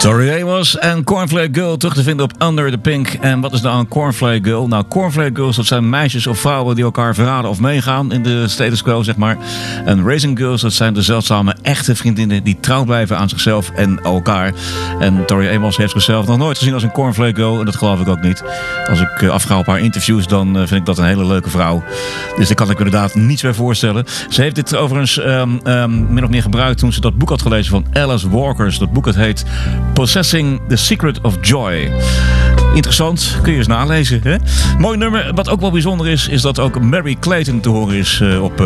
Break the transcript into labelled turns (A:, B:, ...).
A: Tori Amos en Cornflake Girl terug te vinden op Under the Pink. En wat is nou een Cornflake Girl? Nou, Cornflake Girls, dat zijn meisjes of vrouwen die elkaar verraden of meegaan in de status quo, zeg maar. En Raisin Girls, dat zijn de zeldzame echte vriendinnen die trouw blijven aan zichzelf en elkaar. En Tori Amos heeft zichzelf nog nooit gezien als een Cornflake Girl. En dat geloof ik ook niet. Als ik afga op haar interviews, dan vind ik dat een hele leuke vrouw. Dus daar kan ik me inderdaad niets bij voorstellen. Ze heeft dit overigens min of meer gebruikt toen ze dat boek had gelezen van Alice Walkers. Dat boek, het heet Possessing the Secret of Joy. Interessant, kun je eens nalezen. Hè? Mooi nummer. Wat ook wel bijzonder is dat ook Mary Clayton te horen is op